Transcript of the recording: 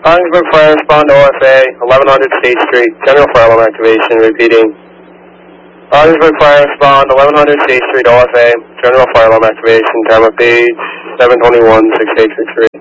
Orangeburg Fire Respond OFA, 1100 State Street, general fire alarm activation, repeating. Orangeburg Fire Respond, 1100 State Street OFA, general fire alarm activation, time of page 721-6863.